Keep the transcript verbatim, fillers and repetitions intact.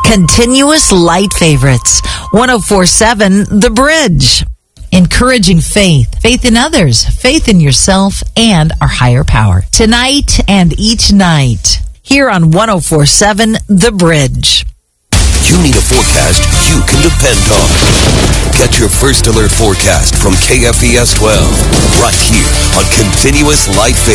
Continuous Light Favorites. one oh four point seven The Bridge. Encouraging faith. Faith in others. Faith in yourself and our higher power. Tonight and each night. Here on one oh four point seven The Bridge. You need a forecast you can depend on. Get your first alert forecast from K F E S twelve right here on Continuous Light Favorites.